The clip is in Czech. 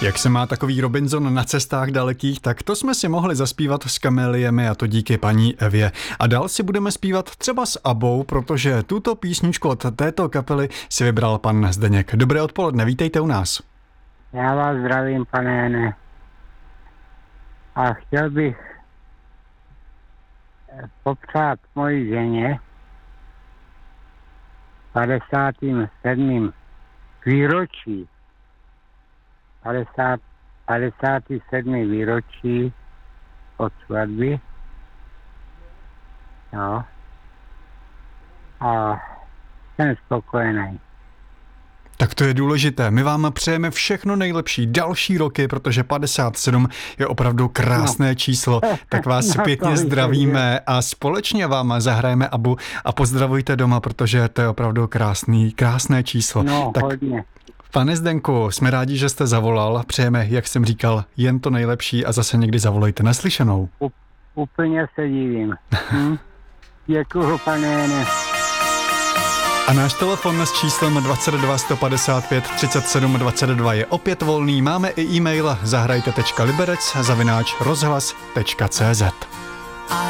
Jak se má takový Robinson na cestách dalekých, tak to jsme si mohli zaspívat s kameliemi, a to díky paní Evě. A dál si budeme zpívat třeba s Abou, protože tuto písničku od této kapely si vybral pan Zdeněk. Dobré odpoledne, vítejte u nás. Já vás zdravím, pane Jene. A chtěl bych popřát mojí ženě 57. výročí 57. výročí od svatby. No. A jsem spokojený. Tak to je důležité. My vám přejeme všechno nejlepší další roky, protože 57 je opravdu krásné číslo. Tak vás pěkně zdravíme a společně vám zahrajeme Abu a pozdravujte doma, protože to je opravdu krásné číslo. No, tak, hodně. Pane Zdenku, jsme rádi, že jste zavolal. Přejeme, jak jsem říkal, jen to nejlepší a zase někdy zavolejte. Naslyšenou. Úplně se divím. Děkuju, pane Jene. A náš telefon s číslem 22 155 37 22 je opět volný. Máme i e-mail zahrajte.liberec@rozhlas.cz.